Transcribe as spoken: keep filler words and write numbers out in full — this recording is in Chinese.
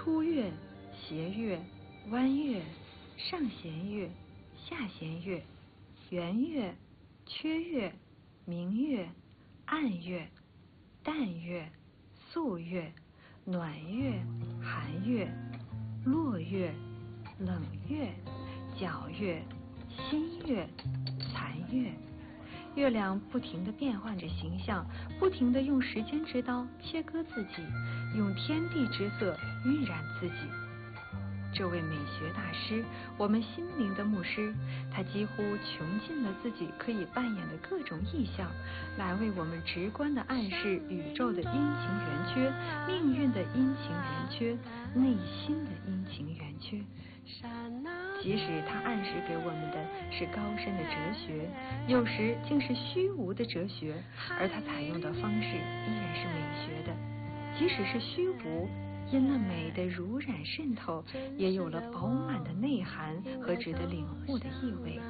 出月、斜月、弯月、上弦月、下弦月、圆月、缺月、明月、暗月、淡月、素月、暖月、寒月、落月、冷月、皎月、新月、残月。月亮不停地变换着形象，不停地用时间之刀切割自己，用天地之色晕染自己。这位美学大师，我们心灵的牧师，他几乎穷尽了自己可以扮演的各种意象，来为我们直观地暗示宇宙的阴晴圆缺，命运的阴晴圆缺，内心的阴晴圆缺。即使他暗示给我们的是高深的哲学，有时竟是虚无的哲学，而他采用的方式依然是美学的。即使是虚无，因了美的濡染渗透，也有了饱满的内涵和值得领悟的意味。